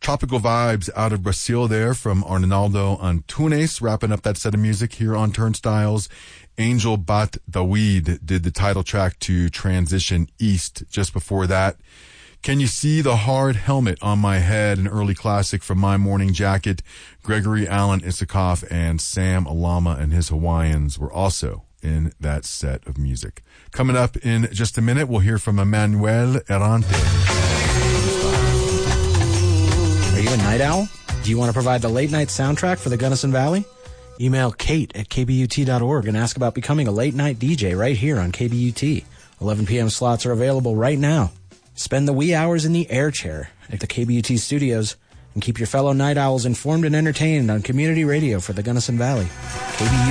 Tropical vibes out of Brazil there from Arnaldo Antunes, wrapping up that set of music here on Turnstiles. Angel Bat Dawid did the title track to Transition East. Just before that, Can You See the Hard Helmet on My Head, an early classic from My Morning Jacket. Gregory Alan Isakov and Sam Alama and his Hawaiians were also in that set of music. Coming up in just a minute, we'll hear from Emmanuel Errante. Are you a night owl? Do you want to provide the late night soundtrack for the Gunnison Valley? Email Kate at kbut.org and ask about becoming a late night DJ right here on KBUT. 11 p.m. slots are available right now. Spend the wee hours in the air chair at the KBUT studios and keep your fellow night owls informed and entertained on community radio for the Gunnison Valley. KBUT.